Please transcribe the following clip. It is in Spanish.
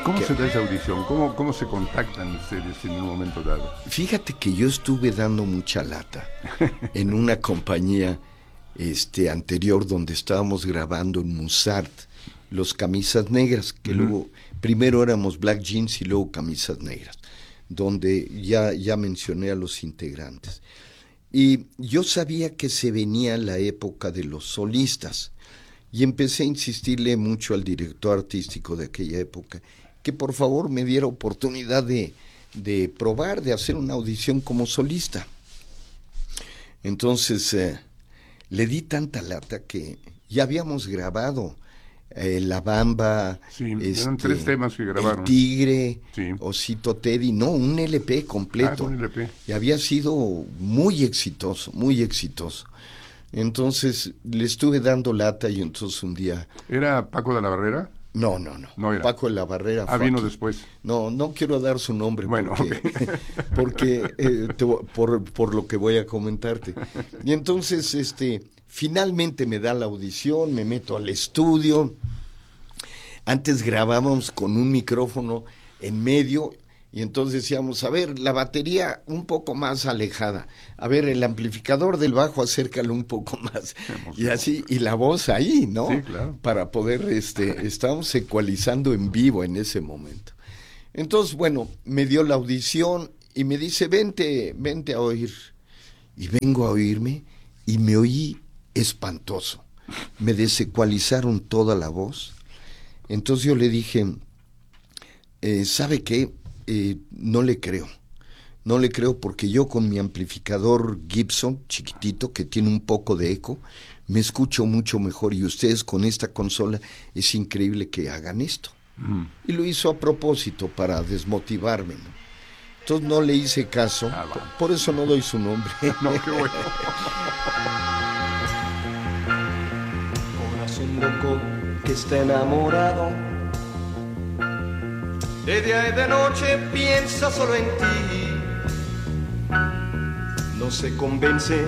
¿Cómo se da esa audición? ¿Cómo se contactan ustedes en un momento dado? Fíjate que yo estuve dando mucha lata en una compañía anterior donde estábamos grabando en Musart, los Camisas Negras, que luego, primero éramos Black Jeans y luego Camisas Negras, donde ya mencioné a los integrantes. Y yo sabía que se venía la época de los solistas y empecé a insistirle mucho al director artístico de aquella época que por favor me diera oportunidad de probar, de hacer una audición como solista. Entonces le di tanta lata que ya habíamos grabado La Bamba, sí, eran 3 temas que grabaron. El Tigre, sí. Osito Teddy, no, un LP completo. Un LP. Y había sido muy exitoso, muy exitoso. Entonces le estuve dando lata y entonces un día... ¿Era Paco de la Barrera? No era. Paco de la Barrera. Vino aquí. Después. No quiero dar su nombre bueno, porque por lo que voy a comentarte. Y entonces finalmente me da la audición, me meto al estudio. Antes grabábamos con un micrófono en medio y entonces decíamos, a ver, la batería un poco más alejada, a ver, el amplificador del bajo acércalo un poco más, y así, y la voz ahí, ¿no? Sí, claro. Para poder, estábamos ecualizando en vivo en ese momento. Entonces, bueno, me dio la audición y me dice, vente a oír. Y vengo a oírme y me oí espantoso. Me desecualizaron toda la voz. Entonces yo le dije, ¿sabe qué? No le creo porque yo con mi amplificador Gibson chiquitito que tiene un poco de eco me escucho mucho mejor y ustedes con esta consola es increíble que hagan esto. Y lo hizo a propósito para desmotivarme, ¿no? Entonces no le hice caso, por eso no doy su nombre. No, qué bueno. Corazón loco que está enamorado, de día y de noche piensa solo en ti. No se convence